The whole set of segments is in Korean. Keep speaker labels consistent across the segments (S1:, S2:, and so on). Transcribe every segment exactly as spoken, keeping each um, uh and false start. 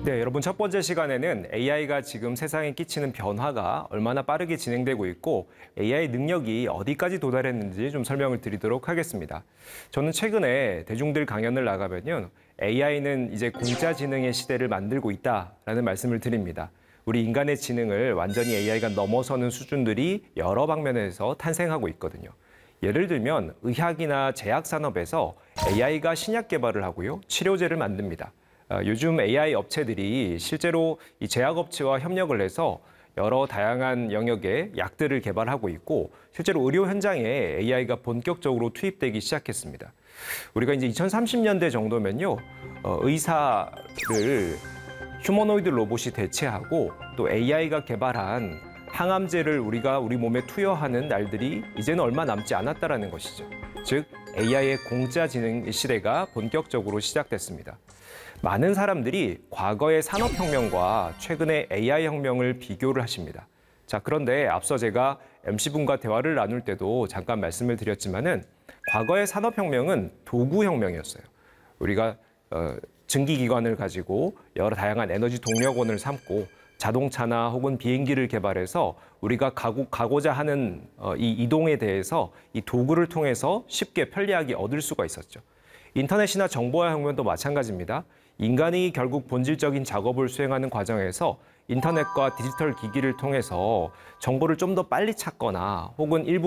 S1: 네, 여러분 첫 번째 시간에는 에이아이가 지금 세상에 끼치는 변화가 얼마나 빠르게 진행되고 있고 에이아이 능력이 어디까지 도달했는지 좀 설명을 드리도록 하겠습니다. 저는 최근에 대중들 강연을 나가면요, 에이아이는 이제 공짜지능의 시대를 만들고 있다라는 말씀을 드립니다. 우리 인간의 지능을 완전히 에이아이가 넘어서는 수준들이 여러 방면에서 탄생하고 있거든요. 예를 들면 의학이나 제약산업에서 에이아이가 신약 개발을 하고요, 치료제를 만듭니다. 요즘 에이아이 업체들이 실제로 이 제약업체와 협력을 해서 여러 다양한 영역의 약들을 개발하고 있고 실제로 의료 현장에 에이아이가 본격적으로 투입되기 시작했습니다. 우리가 이제 이천삼십 년대 정도면요, 어, 의사를 휴머노이드 로봇이 대체하고 또 에이아이가 개발한 항암제를 우리가 우리 몸에 투여하는 날들이 이제는 얼마 남지 않았다라는 것이죠. 즉 에이아이의 공짜지능 시대가 본격적으로 시작됐습니다. 많은 사람들이 과거의 산업혁명과 최근의 에이아이 혁명을 비교를 하십니다. 자, 그런데 앞서 제가 엠씨분과 대화를 나눌 때도 잠깐 말씀을 드렸지만은 과거의 산업혁명은 도구혁명이었어요. 우리가 어, 증기기관을 가지고 여러 다양한 에너지 동력원을 삼고 자동차나 혹은 비행기를 개발해서 우리가 가고, 가고자 하는 어, 이 이동에 대해서 이 도구를 통해서 쉽게 편리하게 얻을 수가 있었죠. 인터넷이나 정보화 혁명도 마찬가지입니다. 인간이 결국 본질적인 작업을 수행하는 과정에서 인터넷과 디지털 기기를 통해서 정보를 좀 더 빨리 찾거나 혹은 일부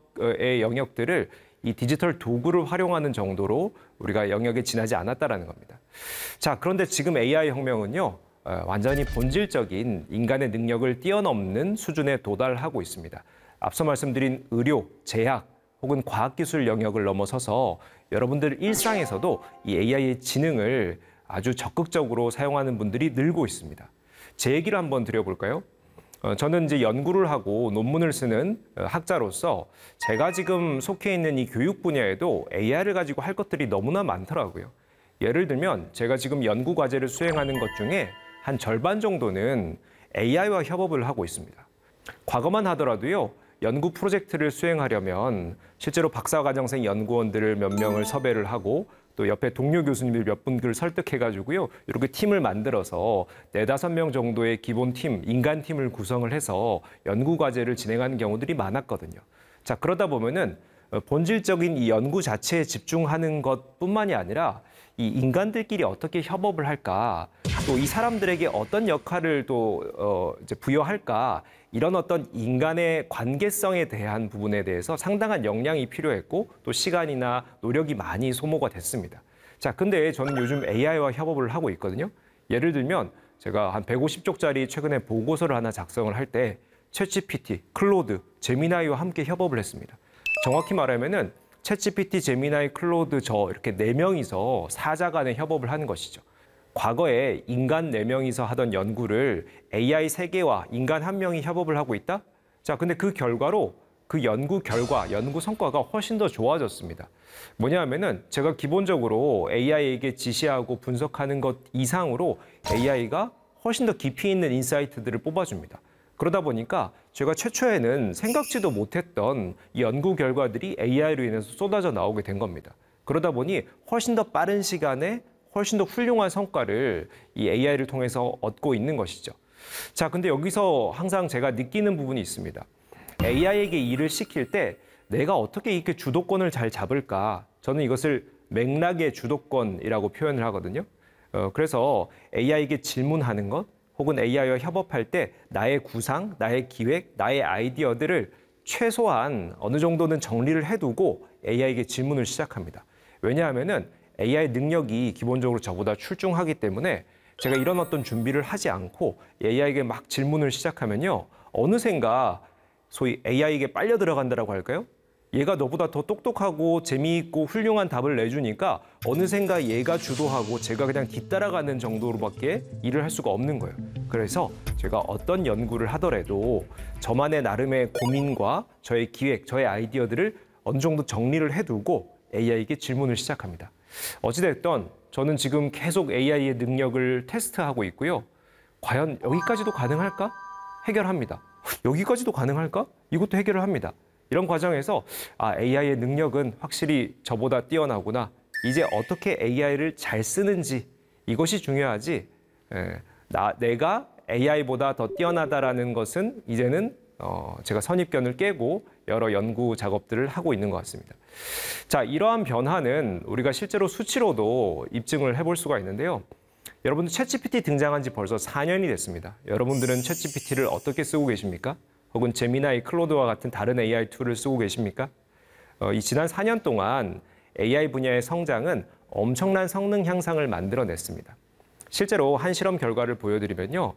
S1: 분석의 영역들을 이 디지털 도구를 활용하는 정도로 우리가 영역에 지나지 않았다라는 겁니다. 자, 그런데 지금 에이아이 혁명은요, 완전히 본질적인 인간의 능력을 뛰어넘는 수준에 도달하고 있습니다. 앞서 말씀드린 의료, 제약, 혹은 과학기술 영역을 넘어서서 여러분들 일상에서도 이 에이아이의 지능을 아주 적극적으로 사용하는 분들이 늘고 있습니다. 제 얘기를 한번 드려볼까요? 어, 저는 이제 연구를 하고 논문을 쓰는 학자로서 제가 지금 속해 있는 이 교육 분야에도 에이아이를 가지고 할 것들이 너무나 많더라고요. 예를 들면 제가 지금 연구 과제를 수행하는 것 중에 한 절반 정도는 에이아이와 협업을 하고 있습니다. 과거만 하더라도요, 연구 프로젝트를 수행하려면 실제로 박사과정생 연구원들을 몇 명을 섭외를 하고 또 옆에 동료 교수님들 몇 분을 설득해가지고요, 이렇게 팀을 만들어서 네다섯 명 정도의 기본 팀, 인간 팀을 구성을 해서 연구 과제를 진행하는 경우들이 많았거든요. 자, 그러다 보면은 본질적인 이 연구 자체에 집중하는 것뿐만이 아니라 이 인간들끼리 어떻게 협업을 할까, 또 이 사람들에게 어떤 역할을 또 어, 이제 부여할까, 이런 어떤 인간의 관계성에 대한 부분에 대해서 상당한 역량이 필요했고 또 시간이나 노력이 많이 소모가 됐습니다. 자, 근데 저는 요즘 에이아이와 협업을 하고 있거든요. 예를 들면 제가 한 백오십 쪽짜리 최근에 보고서를 하나 작성을 할 때 챗지피티, 클로드, 제미나이와 함께 협업을 했습니다. 정확히 말하면은 챗지피티, 제미나이, 클로드 저 이렇게 네 명이서 사자 간의 협업을 하는 것이죠. 과거에 인간 네 명이서 하던 연구를 에이아이 세 개와 인간 한 명이 협업을 하고 있다? 자, 근데 그 결과로 그 연구 결과, 연구 성과가 훨씬 더 좋아졌습니다. 뭐냐 하면은 제가 기본적으로 에이아이에게 지시하고 분석하는 것 이상으로 에이아이가 훨씬 더 깊이 있는 인사이트들을 뽑아줍니다. 그러다 보니까 제가 최초에는 생각지도 못했던 이 연구 결과들이 에이아이로 인해서 쏟아져 나오게 된 겁니다. 그러다 보니 훨씬 더 빠른 시간에 훨씬 더 훌륭한 성과를 이 에이아이를 통해서 얻고 있는 것이죠. 자, 근데 여기서 항상 제가 느끼는 부분이 있습니다. 에이아이에게 일을 시킬 때 내가 어떻게 이렇게 주도권을 잘 잡을까? 저는 이것을 맥락의 주도권이라고 표현을 하거든요. 어, 그래서 에이아이에게 질문하는 것, 혹은 에이아이와 협업할 때 나의 구상, 나의 기획, 나의 아이디어들을 최소한 어느 정도는 정리를 해두고 에이아이에게 질문을 시작합니다. 왜냐하면은 에이아이 능력이 기본적으로 저보다 출중하기 때문에 제가 이런 어떤 준비를 하지 않고 에이아이에게 막 질문을 시작하면요, 어느샌가 소위 에이아이에게 빨려 들어간다라고 할까요? 얘가 너보다 더 똑똑하고 재미있고 훌륭한 답을 내주니까 어느샌가 얘가 주도하고 제가 그냥 뒤따라가는 정도로밖에 일을 할 수가 없는 거예요. 그래서 제가 어떤 연구를 하더라도 저만의 나름의 고민과 저의 기획, 저의 아이디어들을 어느 정도 정리를 해두고 에이아이에게 질문을 시작합니다. 어찌됐든 저는 지금 계속 에이아이의 능력을 테스트하고 있고요. 과연 여기까지도 가능할까? 해결합니다. 여기까지도 가능할까? 이것도 해결을 합니다. 이런 과정에서 아, 에이아이의 능력은 확실히 저보다 뛰어나구나. 이제 어떻게 에이아이를 잘 쓰는지 이것이 중요하지 예, 나, 내가 에이아이보다 더 뛰어나다라는 것은 이제는 어, 제가 선입견을 깨고 여러 연구 작업들을 하고 있는 것 같습니다. 자, 이러한 변화는 우리가 실제로 수치로도 입증을 해볼 수가 있는데요. 여러분들 챗지피티 등장한 지 벌써 사 년이 됐습니다. 여러분들은 챗지피티를 어떻게 쓰고 계십니까? 혹은 제미나이, 클로드와 같은 다른 에이아이 툴을 쓰고 계십니까? 어, 이 지난 사 년 동안 에이아이 분야의 성장은 엄청난 성능 향상을 만들어냈습니다. 실제로 한 실험 결과를 보여드리면요.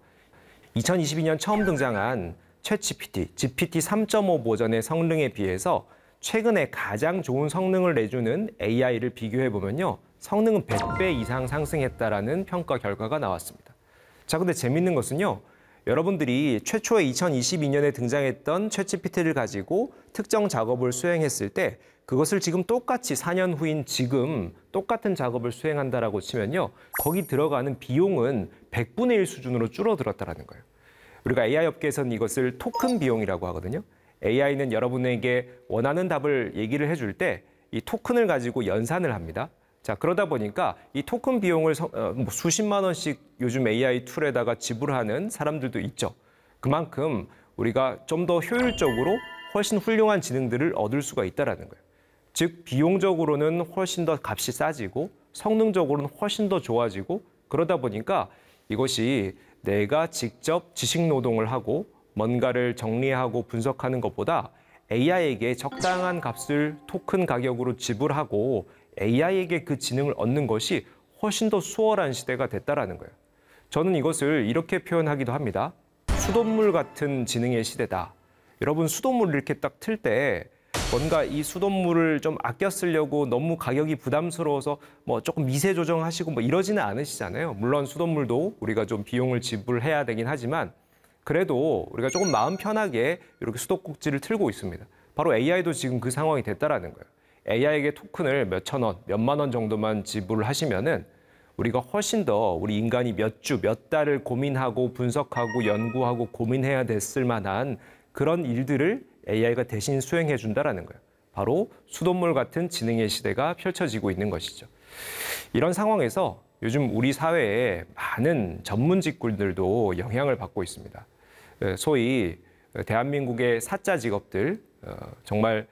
S1: 이천이십이 년 처음 등장한 챗지피티, 지피티 삼 점 오 버전의 성능에 비해서 최근에 가장 좋은 성능을 내주는 에이아이를 비교해보면요. 성능은 백 배 이상 상승했다라는 평가 결과가 나왔습니다. 자, 근데 재밌는 것은요. 여러분들이 최초에 이천이십이 년에 등장했던 챗지피티를 가지고 특정 작업을 수행했을 때 그것을 지금 똑같이 사 년 후인 지금 똑같은 작업을 수행한다라고 치면요. 거기 들어가는 비용은 백분의 일 수준으로 줄어들었다는 거예요. 우리가 에이아이 업계에서는 이것을 토큰 비용이라고 하거든요. 에이아이는 여러분에게 원하는 답을 얘기를 해줄 때 이 토큰을 가지고 연산을 합니다. 자, 그러다 보니까 이 토큰 비용을 어, 뭐 수십만 원씩 요즘 에이아이 툴에다가 지불하는 사람들도 있죠. 그만큼 우리가 좀 더 효율적으로 훨씬 훌륭한 지능들을 얻을 수가 있다는 거예요. 즉, 비용적으로는 훨씬 더 값이 싸지고 성능적으로는 훨씬 더 좋아지고 그러다 보니까 이것이 내가 직접 지식 노동을 하고 뭔가를 정리하고 분석하는 것보다 에이아이에게 적당한 값을 토큰 가격으로 지불하고 에이아이에게 그 지능을 얻는 것이 훨씬 더 수월한 시대가 됐다라는 거예요. 저는 이것을 이렇게 표현하기도 합니다. 수돗물 같은 지능의 시대다. 여러분, 수돗물을 이렇게 딱 틀 때 뭔가 이 수돗물을 좀 아껴 쓰려고 너무 가격이 부담스러워서 뭐 조금 미세 조정하시고 뭐 이러지는 않으시잖아요. 물론 수돗물도 우리가 좀 비용을 지불해야 되긴 하지만 그래도 우리가 조금 마음 편하게 이렇게 수도꼭지를 틀고 있습니다. 바로 에이아이도 지금 그 상황이 됐다라는 거예요. 에이아이에게 토큰을 몇천 원, 몇만 원 정도만 지불을 하시면은 우리가 훨씬 더 우리 인간이 몇 주, 몇 달을 고민하고 분석하고 연구하고 고민해야 됐을 만한 그런 일들을 에이아이가 대신 수행해 준다라는 거예요. 바로 수돗물 같은 지능의 시대가 펼쳐지고 있는 것이죠. 이런 상황에서 요즘 우리 사회에 많은 전문 직군들도 영향을 받고 있습니다. 소위 대한민국의 사자 직업들, 정말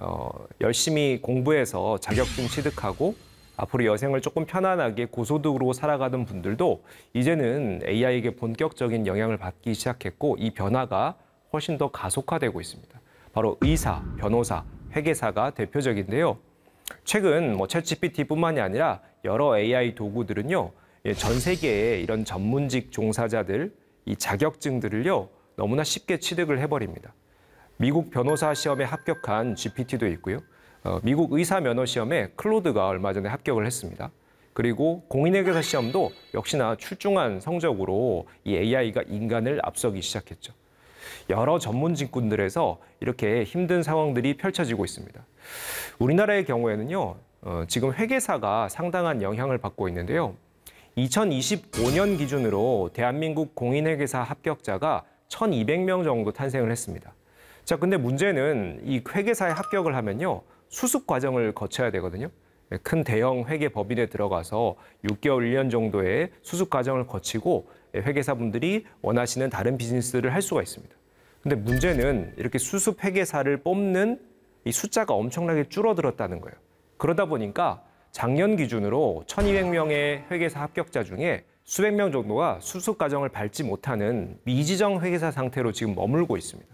S1: 열심히 공부해서 자격증 취득하고 앞으로 여생을 조금 편안하게 고소득으로 살아가던 분들도 이제는 에이아이에게 본격적인 영향을 받기 시작했고 이 변화가 훨씬 더 가속화되고 있습니다. 바로 의사, 변호사, 회계사가 대표적인데요. 최근 뭐 챗지피티뿐만이 아니라 여러 에이아이 도구들은요, 전 세계의 이런 전문직 종사자들, 이 자격증들을요, 너무나 쉽게 취득을 해버립니다. 미국 변호사 시험에 합격한 지피티도 있고요. 어, 미국 의사 면허 시험에 클로드가 얼마 전에 합격을 했습니다. 그리고 공인회계사 시험도 역시나 출중한 성적으로 이 에이아이가 인간을 앞서기 시작했죠. 여러 전문 직군들에서 이렇게 힘든 상황들이 펼쳐지고 있습니다. 우리나라의 경우에는요, 어, 지금 회계사가 상당한 영향을 받고 있는데요. 이천이십오 년 기준으로 대한민국 공인회계사 합격자가 천이백 명 정도 탄생을 했습니다. 자, 근데 문제는 이 회계사에 합격을 하면요, 수습 과정을 거쳐야 되거든요. 큰 대형 회계 법인에 들어가서 육 개월, 일 년 정도의 수습 과정을 거치고 회계사분들이 원하시는 다른 비즈니스를 할 수가 있습니다. 근데 문제는 이렇게 수습 회계사를 뽑는 이 숫자가 엄청나게 줄어들었다는 거예요. 그러다 보니까 작년 기준으로 천이백 명의 회계사 합격자 중에 수백 명 정도가 수습 과정을 밟지 못하는 미지정 회계사 상태로 지금 머물고 있습니다.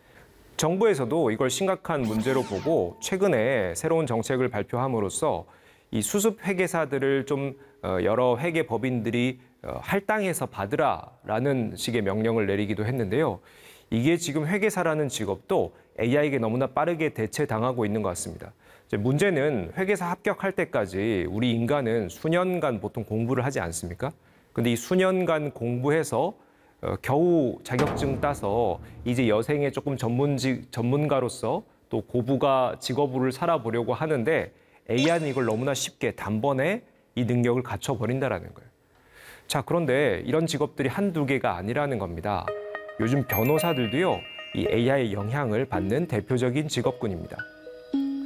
S1: 정부에서도 이걸 심각한 문제로 보고 최근에 새로운 정책을 발표함으로써 이 수습 회계사들을 좀 여러 회계 법인들이 할당해서 받으라라는 식의 명령을 내리기도 했는데요. 이게 지금 회계사라는 직업도 에이아이에게 너무나 빠르게 대체당하고 있는 것 같습니다. 이제 문제는 회계사 합격할 때까지 우리 인간은 수년간 보통 공부를 하지 않습니까? 근데 이 수년간 공부해서 어, 겨우 자격증 따서 이제 여생에 조금 전문직, 전문가로서 또 고부가 직업을 살아보려고 하는데 에이아이는 이걸 너무나 쉽게 단번에 이 능력을 갖춰버린다는 거예요. 자, 그런데 이런 직업들이 한두 개가 아니라는 겁니다. 요즘 변호사들도요, 이 에이아이의 영향을 받는 대표적인 직업군입니다.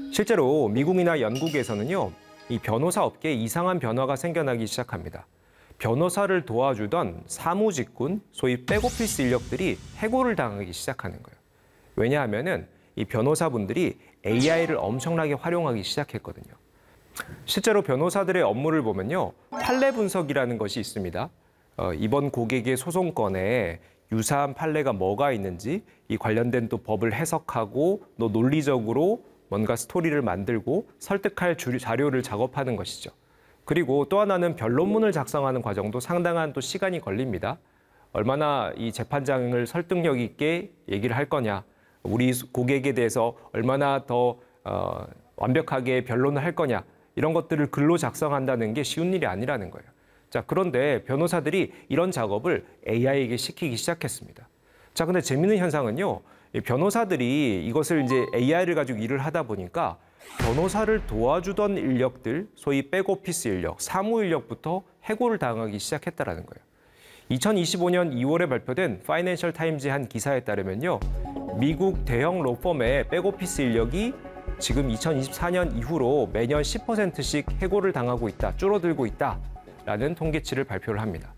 S1: 실제로 미국이나 영국에서는요, 이 변호사 업계에 이상한 변화가 생겨나기 시작합니다. 변호사를 도와주던 사무직군, 소위 백오피스 인력들이 해고를 당하기 시작하는 거예요. 왜냐하면은 이 변호사분들이 에이아이를 엄청나게 활용하기 시작했거든요. 실제로 변호사들의 업무를 보면요, 판례 분석이라는 것이 있습니다. 어, 이번 고객의 소송건에 유사한 판례가 뭐가 있는지 이 관련된 또 법을 해석하고 또 논리적으로 뭔가 스토리를 만들고 설득할 자료를 작업하는 것이죠. 그리고 또 하나는 변론문을 작성하는 과정도 상당한 또 시간이 걸립니다. 얼마나 이 재판장을 설득력 있게 얘기를 할 거냐, 우리 고객에 대해서 얼마나 더 어, 완벽하게 변론을 할 거냐, 이런 것들을 글로 작성한다는 게 쉬운 일이 아니라는 거예요. 자, 그런데 변호사들이 이런 작업을 에이아이에게 시키기 시작했습니다. 자, 근데 재미있는 현상은요, 이 변호사들이 이것을 이제 에이아이를 가지고 일을 하다 보니까 변호사를 도와주던 인력들, 소위 백오피스 인력, 사무 인력부터 해고를 당하기 시작했다라는 거예요. 이천이십오 년 이월에 발표된 파이낸셜 타임즈의 한 기사에 따르면요, 미국 대형 로펌의 백오피스 인력이 지금 이천이십사 년 이후로 매년 십 퍼센트씩 해고를 당하고 있다, 줄어들고 있다라는 통계치를 발표를 합니다.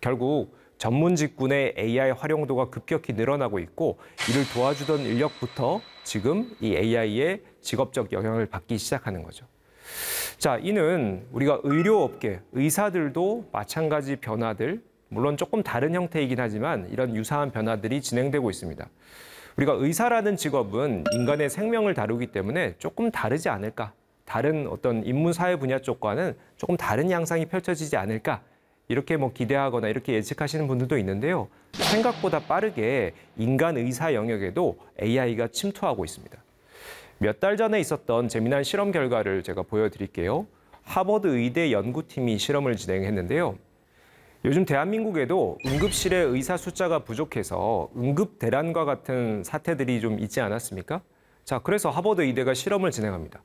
S1: 결국 전문 직군의 에이아이 활용도가 급격히 늘어나고 있고, 이를 도와주던 인력부터 지금 이 에이아이의 직업적 영향을 받기 시작하는 거죠. 자, 이는 우리가 의료업계, 의사들도 마찬가지 변화들, 물론 조금 다른 형태이긴 하지만 이런 유사한 변화들이 진행되고 있습니다. 우리가 의사라는 직업은 인간의 생명을 다루기 때문에 조금 다르지 않을까, 다른 어떤 인문사회 분야 쪽과는 조금 다른 양상이 펼쳐지지 않을까, 이렇게 뭐 기대하거나 이렇게 예측하시는 분들도 있는데요. 생각보다 빠르게 인간 의사 영역에도 에이아이가 침투하고 있습니다. 몇 달 전에 있었던 재미난 실험 결과를 제가 보여드릴게요. 하버드 의대 연구팀이 실험을 진행했는데요. 요즘 대한민국에도 응급실의 의사 숫자가 부족해서 응급 대란과 같은 사태들이 좀 있지 않았습니까? 자, 그래서 하버드 의대가 실험을 진행합니다.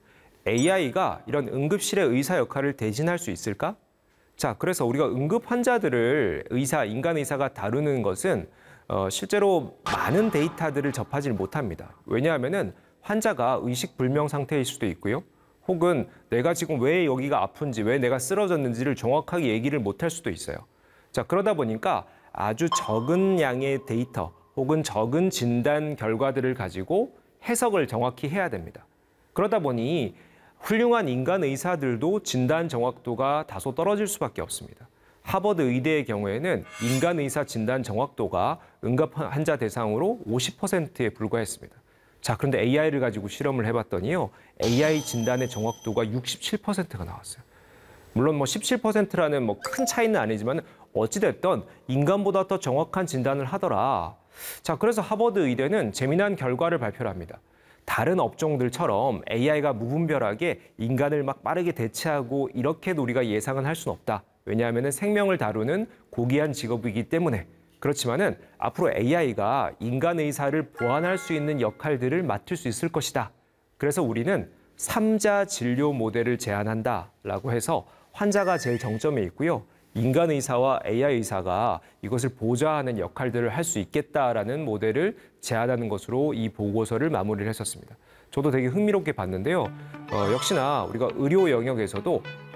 S1: 에이아이가 이런 응급실의 의사 역할을 대신할 수 있을까? 자, 그래서 우리가 응급 환자들을 의사, 인간 의사가 다루는 것은 어, 실제로 많은 데이터들을 접하지 못합니다. 왜냐하면은 환자가 의식 불명 상태일 수도 있고요. 혹은 내가 지금 왜 여기가 아픈지, 왜 내가 쓰러졌는지를 정확하게 얘기를 못할 수도 있어요. 자, 그러다 보니까 아주 적은 양의 데이터 혹은 적은 진단 결과들을 가지고 해석을 정확히 해야 됩니다. 그러다 보니 훌륭한 인간 의사들도 진단 정확도가 다소 떨어질 수밖에 없습니다. 하버드 의대의 경우에는 인간 의사 진단 정확도가 응급 환자 대상으로 오십 퍼센트에 불과했습니다. 자, 그런데 에이아이를 가지고 실험을 해봤더니요, 에이아이 진단의 정확도가 육십칠 퍼센트가 나왔어요. 물론 뭐 십칠 퍼센트라는 뭐 큰 차이는 아니지만 어찌됐든 인간보다 더 정확한 진단을 하더라. 자, 그래서 하버드 의대는 재미난 결과를 발표를 합니다. 다른 업종들처럼 에이아이가 무분별하게 인간을 막 빠르게 대체하고 이렇게 우리가 예상은 할 수는 없다. 왜냐하면 생명을 다루는 고귀한 직업이기 때문에. 그렇지만은 앞으로 에이아이가 인간 의사를 보완할 수 있는 역할들을 맡을 수 있을 것이다. 그래서 우리는 삼자 진료 모델을 제안한다라고 해서 환자가 제일 정점에 있고요. 인간 의사와 에이아이 의사가 이것을 보좌하는 역할들을 할 수 있겠다라는 모델을 제안하는 것으로 이 보고서를 마무리를 했었습니다. 저도 되게 흥미롭게 봤는데요. 어, 역시나 우리가 의료 영역에서도